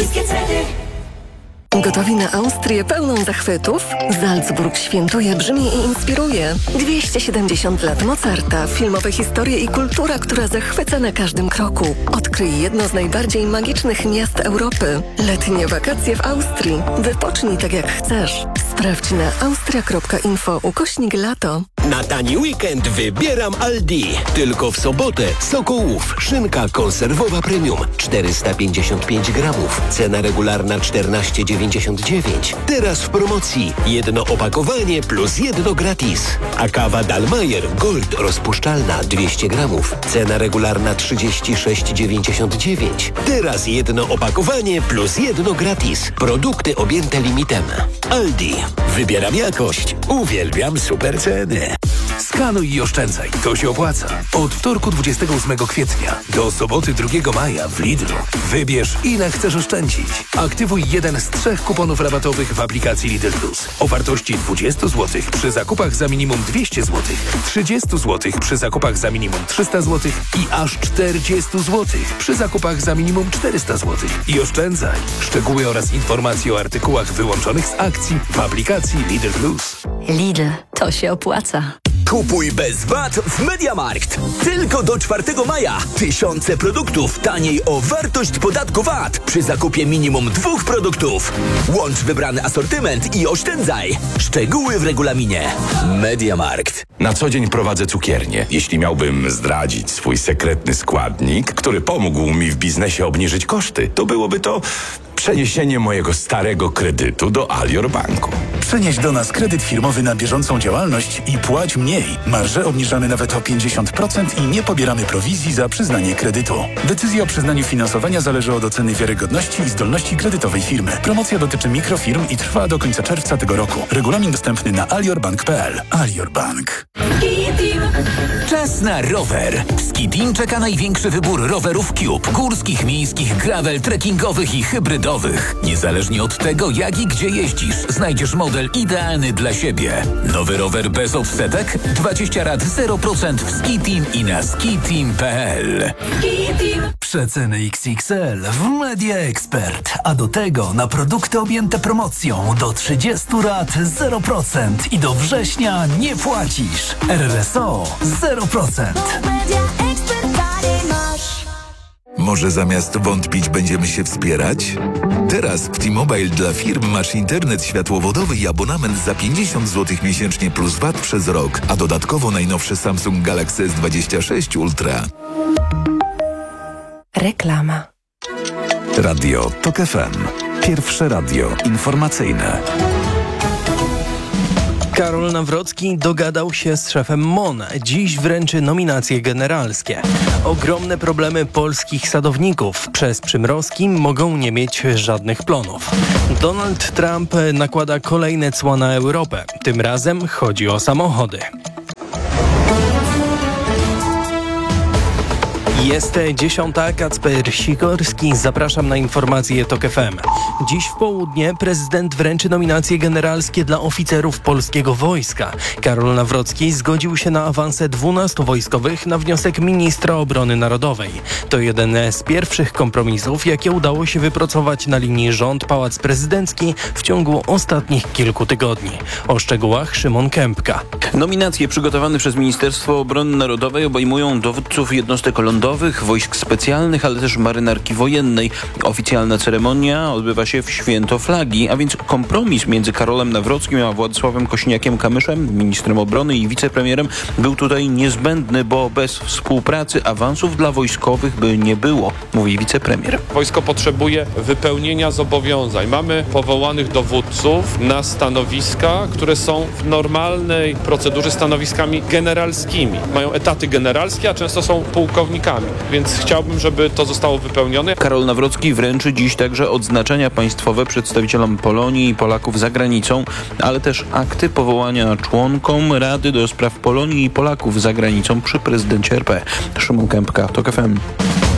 niskie ceny. Gotowi na Austrię pełną zachwytów? Salzburg świętuje, brzmi i inspiruje. 270 lat Mozarta, filmowe historie i kultura, która zachwyca na każdym kroku. Odkryj jedno z najbardziej magicznych miast Europy. Letnie wakacje w Austrii. Wypocznij tak jak chcesz. Sprawdź na austria.info/lato. Na tani weekend wybieram Aldi. Tylko w sobotę Sokołów. Szynka konserwowa premium 455 gramów. Cena regularna 14,99. Teraz w promocji jedno opakowanie plus jedno gratis. A kawa Dalmayer Gold rozpuszczalna 200 gramów. Cena regularna 36,99. Teraz jedno opakowanie plus jedno gratis. Produkty objęte limitem. Aldi. Wybieram jakość. Uwielbiam super ceny. Skanuj i oszczędzaj. To się opłaca. Od wtorku 28 kwietnia do soboty 2 maja w Lidlu. Wybierz, ile chcesz oszczędzić. Aktywuj jeden z 3 kuponów rabatowych w aplikacji Lidl Plus. O wartości 20 zł przy zakupach za minimum 200 zł, 30 zł przy zakupach za minimum 300 zł i aż 40 zł przy zakupach za minimum 400 zł. I oszczędzaj. Szczegóły oraz informacje o artykułach wyłączonych z akcji w aplikacji Lidl Plus. Lidl, to się opłaca. Kupuj bez VAT w MediaMarkt. Tylko do 4 maja. Tysiące produktów taniej o wartość podatku VAT przy zakupie minimum 2 produktów. Łącz wybrany asortyment i oszczędzaj. Szczegóły w regulaminie. MediaMarkt. Na co dzień prowadzę cukiernię. Jeśli miałbym zdradzić swój sekretny składnik, który pomógł mi w biznesie obniżyć koszty, to byłoby to przeniesienie mojego starego kredytu do Alior Banku. Przenieś do nas kredyt firmowy na bieżącą działalność i płać mniej. Marże obniżamy nawet o 50% i nie pobieramy prowizji za przyznanie kredytu. Decyzja o przyznaniu finansowania zależy od oceny wiarygodności i zdolności kredytowej firmy. Promocja dotyczy mikrofirm i trwa do końca czerwca tego roku. Regulamin dostępny na aliorbank.pl. Alior Bank. Czas na rower. W Skitim czeka największy wybór rowerów Cube. Górskich, miejskich, gravel, trekkingowych i hybrydowych. Niezależnie od tego, jak i gdzie jeździsz, znajdziesz model idealny dla siebie. Nowy rower bez offsetek? 20 rat 0% w Skitim i na skitim.pl. Przeceny XXL w Media Expert. A do tego na produkty objęte promocją do 30 rat 0% i do września nie płacisz. RRSO 0%. Może zamiast wątpić będziemy się wspierać? Teraz w T-Mobile dla firm masz internet światłowodowy i abonament za 50 zł miesięcznie plus VAT przez rok, a dodatkowo najnowszy Samsung Galaxy S26 Ultra. Reklama. Radio TOK FM. Pierwsze radio informacyjne. Karol Nawrocki dogadał się z szefem MON. Dziś wręczy nominacje generalskie. Ogromne problemy polskich sadowników. Przez przymrozki mogą nie mieć żadnych plonów. Donald Trump nakłada kolejne cła na Europę. Tym razem chodzi o samochody. Jest 10, Kacper Sikorski, zapraszam na informacje TOK FM. Dziś w południe prezydent wręczy nominacje generalskie dla oficerów polskiego wojska. Karol Nawrocki zgodził się na awanse 12 wojskowych na wniosek ministra obrony narodowej. To jeden z pierwszych kompromisów, jakie udało się wypracować na linii rząd-pałac prezydencki w ciągu ostatnich kilku tygodni. O szczegółach Szymon Kępka. Nominacje przygotowane przez Ministerstwo Obrony Narodowej obejmują dowódców jednostek lądowych, wojsk specjalnych, ale też marynarki wojennej. Oficjalna ceremonia odbywa się w święto flagi, a więc kompromis między Karolem Nawrockim a Władysławem Kosiniakiem-Kamyszem, ministrem obrony i wicepremierem, był tutaj niezbędny, bo bez współpracy awansów dla wojskowych by nie było, mówi wicepremier. Wojsko potrzebuje wypełnienia zobowiązań. Mamy powołanych dowódców na stanowiska, które są w normalnej procedurze stanowiskami generalskimi. Mają etaty generalskie, a często są pułkownikami. Więc chciałbym, żeby to zostało wypełnione. Karol Nawrocki wręczy dziś także odznaczenia państwowe przedstawicielom Polonii i Polaków za granicą, ale też akty powołania członkom Rady do Spraw Polonii i Polaków za granicą przy prezydencie RP. Szymon Kępka, TOK FM.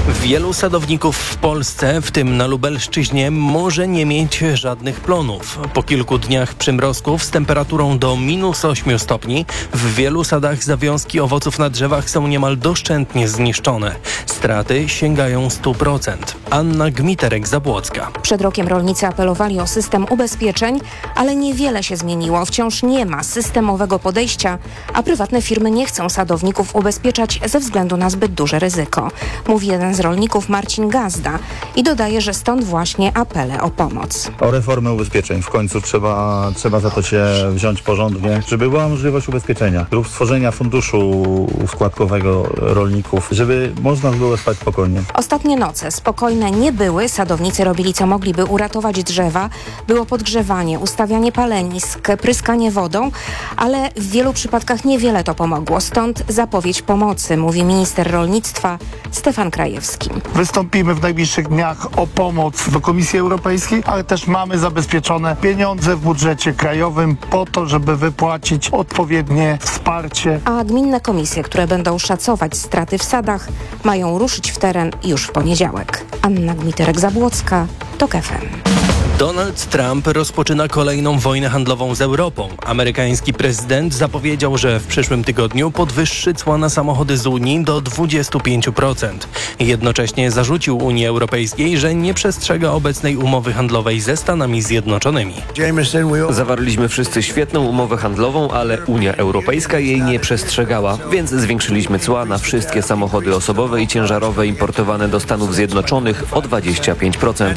Wielu sadowników w Polsce, w tym na Lubelszczyźnie, może nie mieć żadnych plonów. Po kilku dniach przymrozków z temperaturą do -8 stopni w wielu sadach zawiązki owoców na drzewach są niemal doszczętnie zniszczone. Straty sięgają 100%. Anna Gmiterek-Zabłocka. Przed rokiem rolnicy apelowali o system ubezpieczeń, ale niewiele się zmieniło. Wciąż nie ma systemowego podejścia, a prywatne firmy nie chcą sadowników ubezpieczać ze względu na zbyt duże ryzyko. Mówi jeden z rolników Marcin Gazda i dodaje, że stąd właśnie apele o pomoc. O reformę ubezpieczeń. W końcu trzeba za to się wziąć porządnie, żeby była możliwość ubezpieczenia lub stworzenia funduszu składkowego rolników, żeby można było spać spokojnie. Ostatnie noce spokojne nie były. Sadownicy robili co mogli, by uratować drzewa. Było podgrzewanie, ustawianie palenisk, pryskanie wodą, ale w wielu przypadkach niewiele to pomogło. Stąd zapowiedź pomocy, mówi minister rolnictwa Stefan Krajewski. Wystąpimy w najbliższych dniach o pomoc do Komisji Europejskiej, ale też mamy zabezpieczone pieniądze w budżecie krajowym po to, żeby wypłacić odpowiednie wsparcie. A gminne komisje, które będą szacować straty w sadach, mają ruszyć w teren już w poniedziałek. Anna Gmiterek-Zabłocka, TOK FM. Donald Trump rozpoczyna kolejną wojnę handlową z Europą. Amerykański prezydent zapowiedział, że w przyszłym tygodniu podwyższy cła na samochody z Unii do 25%. Jednocześnie zarzucił Unii Europejskiej, że nie przestrzega obecnej umowy handlowej ze Stanami Zjednoczonymi. Zawarliśmy wszyscy świetną umowę handlową, ale Unia Europejska jej nie przestrzegała, więc zwiększyliśmy cła na wszystkie samochody osobowe i ciężarowe importowane do Stanów Zjednoczonych o 25%.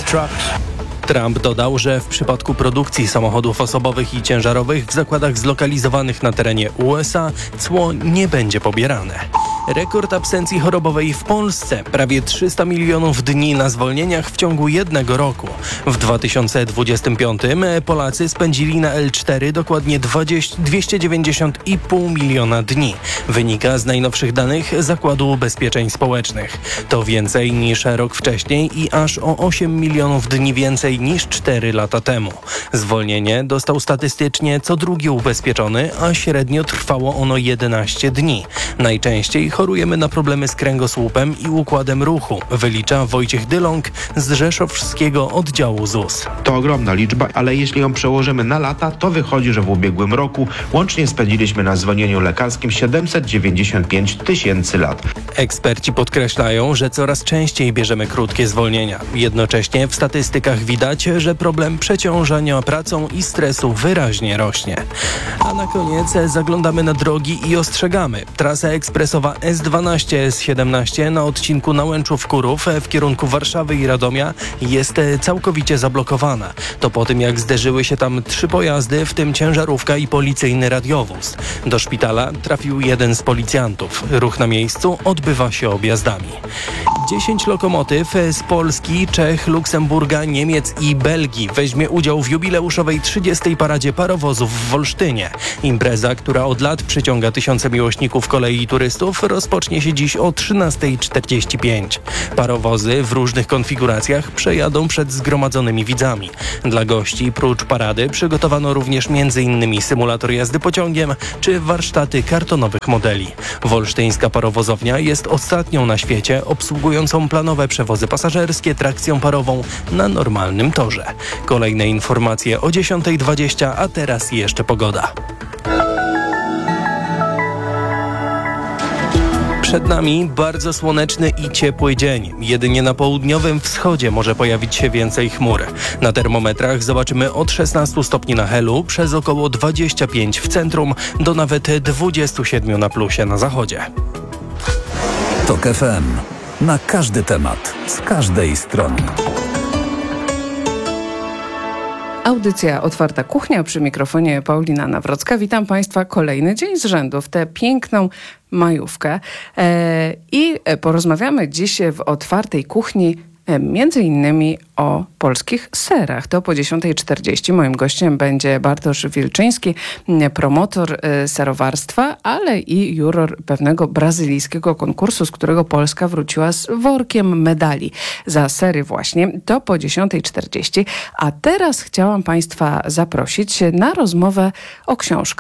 Trump dodał, że w przypadku produkcji samochodów osobowych i ciężarowych w zakładach zlokalizowanych na terenie USA cło nie będzie pobierane. Rekord absencji chorobowej w Polsce. Prawie 300 milionów dni na zwolnieniach w ciągu jednego roku. W 2025 Polacy spędzili na L4 dokładnie 290,5 miliona dni. Wynika z najnowszych danych Zakładu Ubezpieczeń Społecznych. To więcej niż rok wcześniej i aż o 8 milionów dni więcej niż 4 lata temu. Zwolnienie dostał statystycznie co drugi ubezpieczony, a średnio trwało ono 11 dni. Najczęściej chorujemy na problemy z kręgosłupem i układem ruchu, wylicza Wojciech Dylong z rzeszowskiego oddziału ZUS. To ogromna liczba, ale jeśli ją przełożymy na lata, to wychodzi, że w ubiegłym roku łącznie spędziliśmy na zwolnieniu lekarskim 795 tysięcy lat. Eksperci podkreślają, że coraz częściej bierzemy krótkie zwolnienia. Jednocześnie w statystykach widać, że problem przeciążania pracą i stresu wyraźnie rośnie. A na koniec zaglądamy na drogi i ostrzegamy. Trasa ekspresowa S12, S17 na odcinku Nałęczów-Kurów w kierunku Warszawy i Radomia jest całkowicie zablokowana. To po tym, jak zderzyły się tam 3 pojazdy, w tym ciężarówka i policyjny radiowóz. Do szpitala trafił jeden z policjantów. Ruch na miejscu odbywa się objazdami. 10 lokomotyw z Polski, Czech, Luksemburga, Niemiec i Belgii weźmie udział w jubileuszowej 30. paradzie parowozów w Wolsztynie. Impreza, która od lat przyciąga tysiące miłośników kolei i turystów, rozpocznie się dziś o 13:45. Parowozy w różnych konfiguracjach przejadą przed zgromadzonymi widzami. Dla gości prócz parady przygotowano również m.in. symulator jazdy pociągiem czy warsztaty kartonowych modeli. Wolsztyńska parowozownia jest ostatnią na świecie obsługującą planowe przewozy pasażerskie trakcją parową na normalnym torze. Kolejne informacje o 10:20, a teraz jeszcze pogoda. Przed nami bardzo słoneczny i ciepły dzień. Jedynie na południowym wschodzie może pojawić się więcej chmur. Na termometrach zobaczymy od 16 stopni na Helu, przez około 25 w centrum, do nawet 27 na plusie na zachodzie. TOK FM. Na każdy temat, z każdej strony. Audycja Otwarta Kuchnia, przy mikrofonie Paulina Nawrocka. Witam Państwa kolejny dzień z rzędu w tę piękną majówkę. I porozmawiamy dziś w Otwartej Kuchni między innymi o polskich serach. To po 10:40 moim gościem będzie Bartosz Wilczyński, promotor serowarstwa, ale i juror pewnego brazylijskiego konkursu, z którego Polska wróciła z workiem medali za sery właśnie. To po 10:40. A teraz chciałam Państwa zaprosić na rozmowę o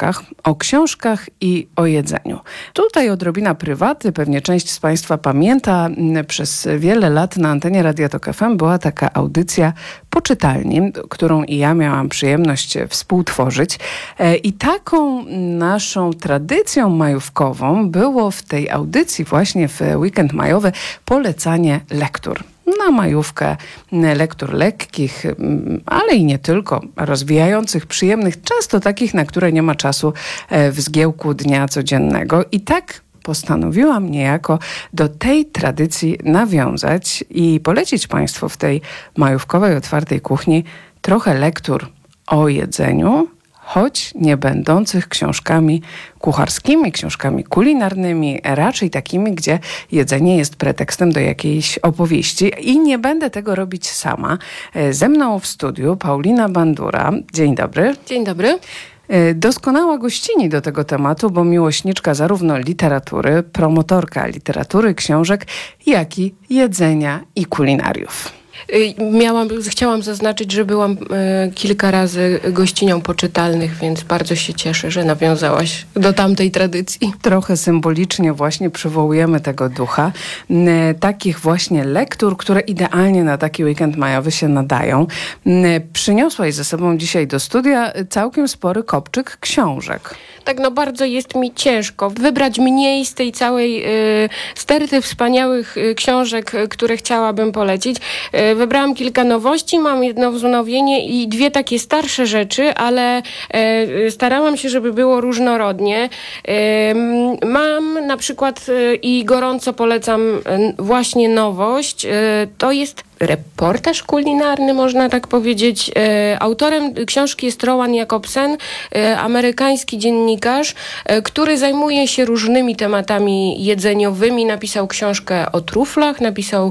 książkach i o jedzeniu. Tutaj odrobina prywaty, pewnie część z Państwa pamięta, przez wiele lat na antenie Radia Tok FM była taka audycja Po czytalni, którą i ja miałam przyjemność współtworzyć. I taką naszą tradycją majówkową było w tej audycji właśnie w weekend majowy polecanie lektur. Na majówkę lektur lekkich, ale i nie tylko, rozwijających, przyjemnych, często takich, na które nie ma czasu w zgiełku dnia codziennego. I tak postanowiłam niejako do tej tradycji nawiązać i polecić Państwu w tej majówkowej otwartej kuchni trochę lektur o jedzeniu, choć nie będących książkami kucharskimi, książkami kulinarnymi, raczej takimi, gdzie jedzenie jest pretekstem do jakiejś opowieści. I nie będę tego robić sama. Ze mną w studiu Paulina Bandura. Dzień dobry. Dzień dobry. Doskonała gościni do tego tematu, bo miłośniczka zarówno literatury, promotorka literatury, książek, jak i jedzenia i kulinariów. Chciałam zaznaczyć, że byłam kilka razy gościnią poczytalnych, więc bardzo się cieszę, że nawiązałaś do tamtej tradycji. Trochę symbolicznie właśnie przywołujemy tego ducha. Takich właśnie lektur, które idealnie na taki weekend majowy się nadają. Przyniosłaś ze sobą dzisiaj do studia całkiem spory kopczyk książek. Tak, no bardzo jest mi ciężko wybrać mniej z tej całej sterty wspaniałych książek, które chciałabym polecić. Wybrałam kilka nowości, mam jedno wznowienie i dwie takie starsze rzeczy, ale starałam się, żeby było różnorodnie. Mam na przykład i gorąco polecam właśnie nowość. To jest reportaż kulinarny, można tak powiedzieć. Autorem książki jest Rowan Jacobsen, amerykański dziennikarz, który zajmuje się różnymi tematami jedzeniowymi. Napisał książkę o truflach, napisał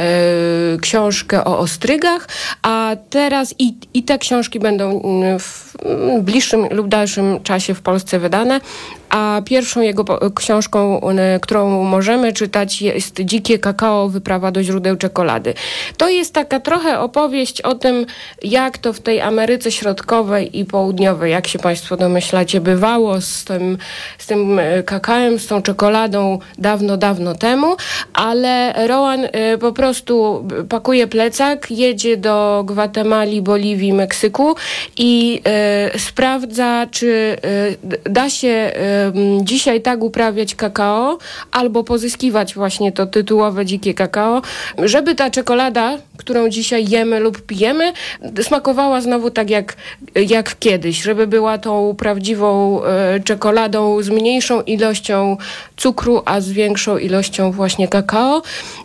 książkę o ostrygach, a teraz i te książki będą w bliższym lub dalszym czasie w Polsce wydane. A pierwszą jego książką, którą możemy czytać, jest Dzikie kakao, wyprawa do źródeł czekolady. To jest taka trochę opowieść o tym, jak to w tej Ameryce Środkowej i Południowej, jak się Państwo domyślacie, bywało z tym kakałem, z tą czekoladą dawno, dawno temu, ale Rowan po prostu pakuje plecak, jedzie do Gwatemali, Boliwii, Meksyku i sprawdza, czy da się dzisiaj tak uprawiać kakao, albo pozyskiwać właśnie to tytułowe dzikie kakao, żeby ta czekolada, którą dzisiaj jemy lub pijemy, smakowała znowu tak jak kiedyś, żeby była tą prawdziwą czekoladą z mniejszą ilością cukru, a z większą ilością właśnie kakao.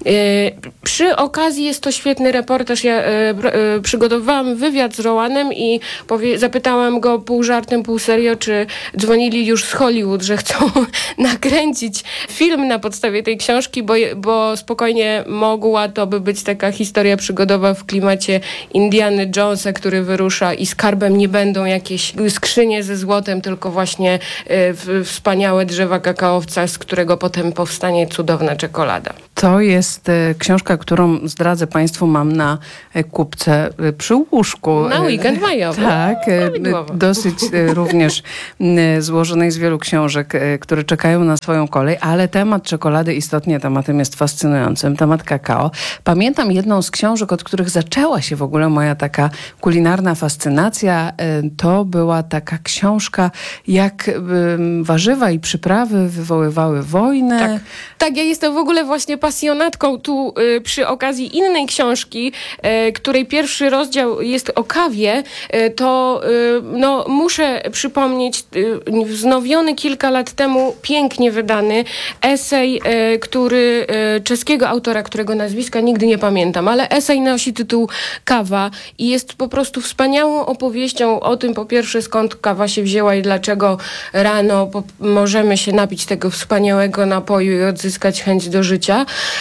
Przy okazji jest to świetny reportaż. Ja przygotowałam wywiad z Rowanem i zapytałam go pół żartem, pół serio, czy dzwonili już z Hollywood, że chcą nakręcić film na podstawie tej książki, bo spokojnie mogła to by być taka historia przygodowa w klimacie Indiany Jonesa, który wyrusza i skarbem nie będą jakieś skrzynie ze złotem, tylko właśnie wspaniałe drzewa kakaowca, z którego potem powstanie cudowna czekolada. To jest książka, którą zdradzę Państwu, mam na kupce przy łóżku. Na weekend majowy. Tak, dosyć również złożonej z wielu książek, które czekają na swoją kolej, ale temat czekolady istotnie tematem jest fascynującym, temat kakao. Pamiętam jedną z książek, od których zaczęła się w ogóle moja taka kulinarna fascynacja. To była taka książka, jak warzywa i przyprawy wywoływały wojnę. Tak, ja jestem w ogóle właśnie pasjonatką tu przy okazji innej książki, której pierwszy rozdział jest o kawie, to muszę przypomnieć wznowiony kilka lat temu, pięknie wydany esej, czeskiego autora, którego nazwiska nigdy nie pamiętam, ale esej nosi tytuł Kawa i jest po prostu wspaniałą opowieścią o tym, po pierwsze, skąd kawa się wzięła i dlaczego rano możemy się napić tego wspaniałego napoju i odzyskać chęć do życia. To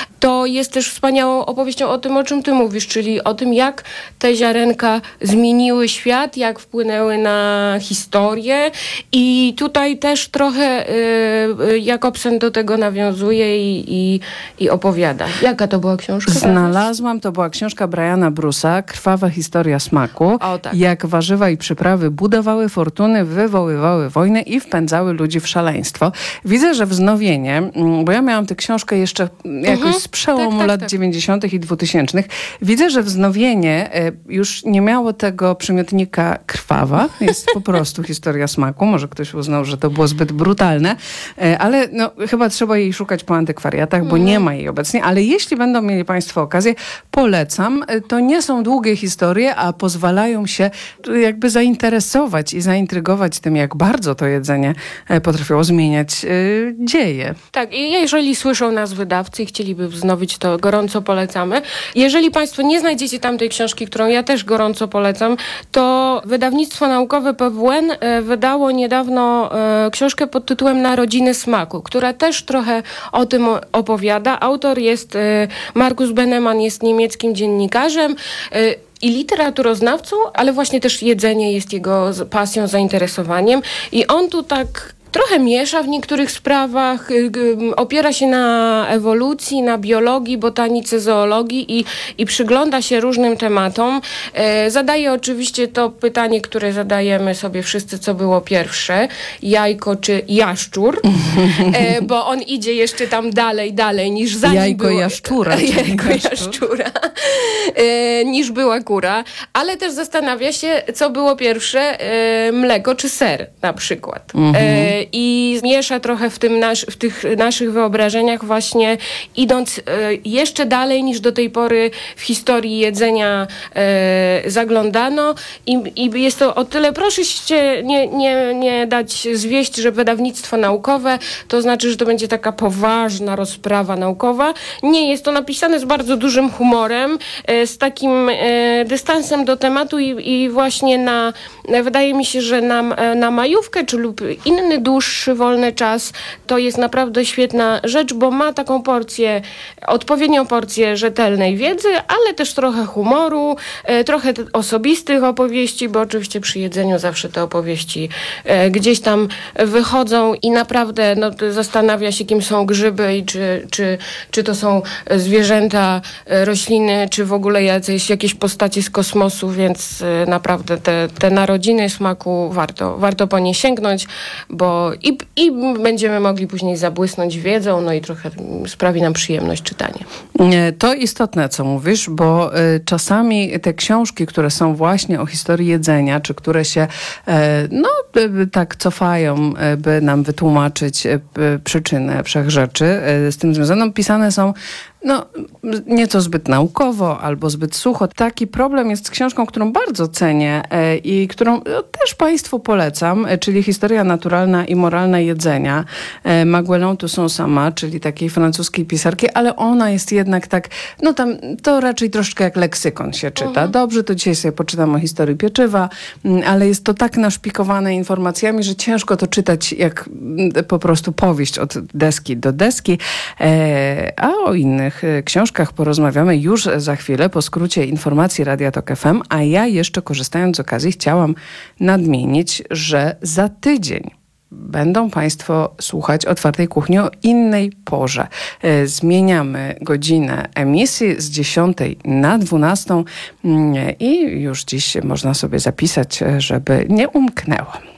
jest też wspaniałą opowieścią o tym, o czym ty mówisz, czyli o tym, jak te ziarenka zmieniły świat, jak wpłynęły na historię i tutaj też trochę Jakobsen do tego nawiązuje i opowiada. Jaka to była książka? Znalazłam, to była książka Briana Bruce'a, Krwawa historia smaku. Tak. Jak warzywa i przyprawy budowały fortuny, wywoływały wojny i wpędzały ludzi w szaleństwo. Widzę, że wznowienie, bo ja miałam tę książkę jeszcze jakoś z przełomu lat 90. i 2000. Widzę, że wznowienie już nie miało tego przymiotnika krwawa. Jest po prostu historia smaku. Może ktoś uznał, że to było zbyt brutalne, ale no, chyba trzeba jej szukać po antykwariatach, bo nie ma jej obecnie. Ale jeśli będą mieli państwo okazję, polecam. To nie są długie historie, a pozwalają się jakby zainteresować i zaintrygować tym, jak bardzo to jedzenie potrafiło zmieniać dzieje. Tak, i jeżeli słyszą nas wydawcy i chcieliby wznowić, to gorąco polecamy. Jeżeli państwo nie znajdziecie tamtej książki, którą ja też gorąco polecam, to wydawnictwo naukowe PWN wydało niedawno książkę pod tytułem Narodziny smaku, która też trochę o tym opowiada. Autor jest Markus Bennemann, jest niemieckim dziennikarzem i literaturoznawcą, ale właśnie też jedzenie jest jego pasją, zainteresowaniem. I on tu tak trochę miesza w niektórych sprawach, opiera się na ewolucji, na biologii, botanice, zoologii i przygląda się różnym tematom. Zadaje oczywiście to pytanie, które zadajemy sobie wszyscy, co było pierwsze, jajko czy jaszczur, bo on idzie jeszcze tam dalej niż zanim jajko było... jaszczura. Jajko jaszczura. Niż była kura, ale też zastanawia się, co było pierwsze, mleko czy ser na przykład. I miesza trochę w tych naszych wyobrażeniach właśnie, idąc jeszcze dalej niż do tej pory w historii jedzenia zaglądano i jest to o tyle, proszę się nie dać zwieść, że wydawnictwo naukowe to znaczy, że to będzie taka poważna rozprawa naukowa. Nie, jest to napisane z bardzo dużym humorem, z takim dystansem do tematu i właśnie wydaje mi się, że na majówkę lub inny dłuższy, wolny czas, to jest naprawdę świetna rzecz, bo ma taką odpowiednią porcję rzetelnej wiedzy, ale też trochę humoru, trochę osobistych opowieści, bo oczywiście przy jedzeniu zawsze te opowieści gdzieś tam wychodzą i naprawdę zastanawia się, kim są grzyby i czy to są zwierzęta, rośliny, czy w ogóle jakieś postacie z kosmosu, więc naprawdę te narodziny smaku warto po nie sięgnąć, bo i będziemy mogli później zabłysnąć wiedzą, i trochę sprawi nam przyjemność czytanie. To istotne, co mówisz, bo czasami te książki, które są właśnie o historii jedzenia, czy które się tak cofają, by nam wytłumaczyć przyczynę wszechrzeczy z tym związaną, pisane są nieco zbyt naukowo albo zbyt sucho. Taki problem jest z książką, którą bardzo cenię i którą też państwu polecam, czyli Historia naturalna i moralna jedzenia Maguelone Toussaint-Sama, czyli takiej francuskiej pisarki, ale ona jest jednak tak, tam to raczej troszkę jak leksykon się czyta. Dobrze, to dzisiaj sobie poczytam o historii pieczywa, ale jest to tak naszpikowane informacjami, że ciężko to czytać jak po prostu powieść od deski do deski, a o innych książkach porozmawiamy już za chwilę po skrócie informacji Radia Tok FM, a ja jeszcze korzystając z okazji chciałam nadmienić, że za tydzień będą państwo słuchać Otwartej Kuchni o innej porze. Zmieniamy godzinę emisji z 10 na 12 i już dziś można sobie zapisać, żeby nie umknęło.